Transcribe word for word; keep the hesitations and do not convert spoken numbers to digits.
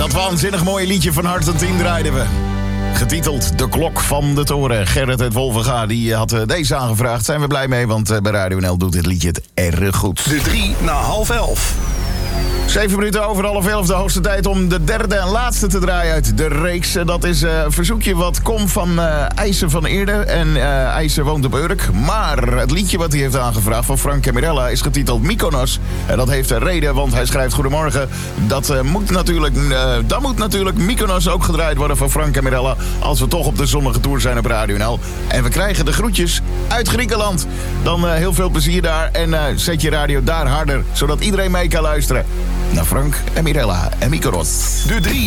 Dat waanzinnig mooie liedje van Hart en Team draaiden we. Getiteld De Klok van de Toren. Gerrit uit Wolvenga die had deze aangevraagd. Zijn we blij mee, want bij Radio N L doet dit liedje het erg goed. De drie na half elf. Zeven minuten over half elf, de hoogste tijd om de derde en laatste te draaien uit de reeks. Dat is uh, een verzoekje wat komt van uh, IJzer van Eerde. En uh, IJzer woont op Urk. Maar het liedje wat hij heeft aangevraagd van Frank en Mirella is getiteld Mykonos. En dat heeft een reden, want hij schrijft: goedemorgen. Dat, uh, moet natuurlijk, uh, dan moet natuurlijk Mykonos ook gedraaid worden van Frank en Mirella. Als we toch op de zonnige tour zijn op Radio N L. En we krijgen de groetjes uit Griekenland. Dan uh, heel veel plezier daar. En uh, zet je radio daar harder, zodat iedereen mee kan luisteren. Naar Frank en Mirella en Mykonos. De drie